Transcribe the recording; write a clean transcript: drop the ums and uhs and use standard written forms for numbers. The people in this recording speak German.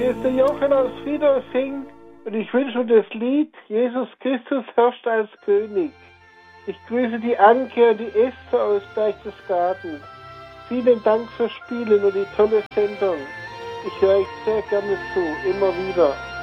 Hier ist der Jochen aus Friedolfing und ich wünsche mir das Lied Jesus Christus herrscht als König. Ich grüße die Anke und die Esther aus Berchtesgaden. Vielen Dank fürs Spielen und die tolle Sendung. Ich höre euch sehr gerne zu, immer wieder.